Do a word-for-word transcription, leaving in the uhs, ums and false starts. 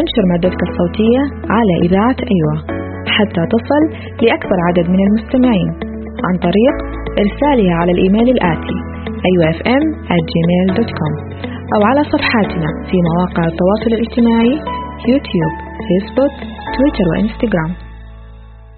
تنشر مادتك الصوتية على إذاعة أيوة حتى تصل لأكبر عدد من المستمعين عن طريق إرسالها على الإيميل الآتي أيوة إف إم آت جيميل دوت كوم أو على صفحاتنا في مواقع التواصل الاجتماعي يوتيوب، فيسبوك، تويتر وإنستغرام.